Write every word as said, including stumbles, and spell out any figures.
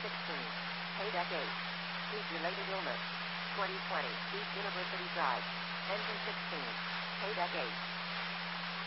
sixteen. Paydeck eight. Heat-related illness. twenty twenty. East University Drive. Engine sixteen. Paydeck eight.